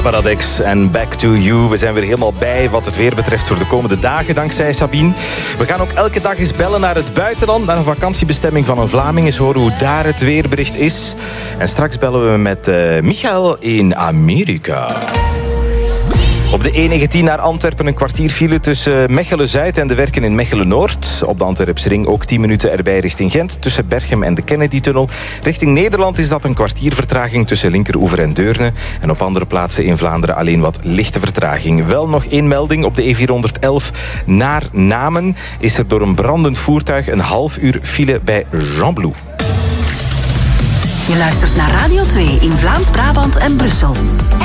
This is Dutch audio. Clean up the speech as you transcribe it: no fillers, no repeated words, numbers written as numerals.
Barbara Dex en Back to You. We zijn weer helemaal bij wat het weer betreft voor de komende dagen, dankzij Sabine. We gaan ook elke dag eens bellen naar het buitenland, naar een vakantiebestemming van een Vlaming. Eens horen hoe daar het weerbericht is. En straks bellen we met Michael in Amerika. Op de E19 naar Antwerpen een kwartier file tussen Mechelen-Zuid en de werken in Mechelen-Noord. Op de Antwerpsring ook 10 minuten erbij richting Gent, tussen Berchem en de Kennedy-tunnel. Richting Nederland is dat een kwartier vertraging tussen Linkeroever en Deurne. En op andere plaatsen in Vlaanderen alleen wat lichte vertraging. Wel nog één melding op de E411 naar Namen. Is er door een brandend voertuig een half uur file bij Jean-Blou. Je luistert naar Radio 2 in Vlaams-Brabant en Brussel.